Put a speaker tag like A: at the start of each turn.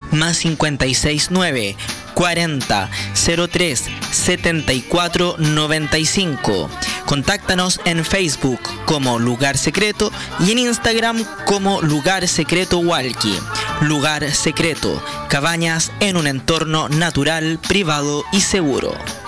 A: más 569 40 03 74 95. Contáctanos en Facebook como Lugar Secreto y en Instagram como Lugar Secreto Hualqui. Lugar Secreto, cabañas en un entorno natural, privado y seguro.